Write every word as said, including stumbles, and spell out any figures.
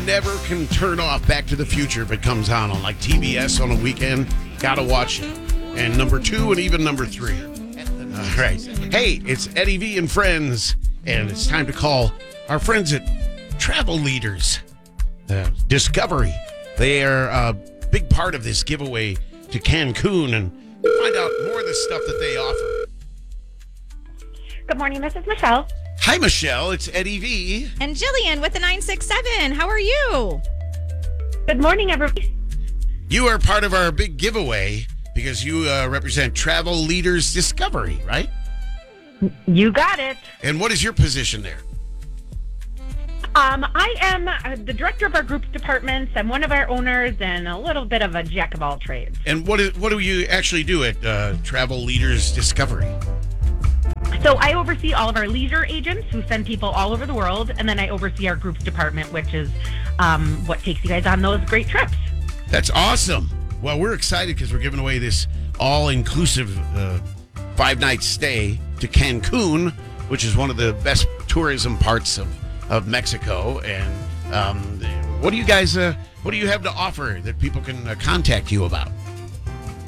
never can turn off Back to the Future if it comes on on like T B S on a weekend. Gotta watch it. And number two and even number three. All right. Hey, it's Eddie V and friends, and it's time to call our friends at Travel Leaders uh, Discovery. They are a big part of this giveaway to Cancun, and find out more of the stuff that they offer. Good morning, Missus Michelle. Hi, Michelle. It's Eddie V. And Jillian with the nine six seven. How are you? Good morning, everybody. You are part of our big giveaway because you uh, represent Travel Leaders Discovery, right? You got it. And what is your position there? Um, I am uh, the director of our group's departments. I'm one of our owners and a little bit of a jack of all trades. And what is, what do you actually do at uh, Travel Leaders Discovery? So I oversee all of our leisure agents who send people all over the world, and then I oversee our groups department, which is um, what takes you guys on those great trips. That's awesome. Well, we're excited because we're giving away this all-inclusive uh, five-night stay to Cancun, which is one of the best tourism parts of, of Mexico. And um, what do you guys, uh, what do you have to offer that people can uh, contact you about?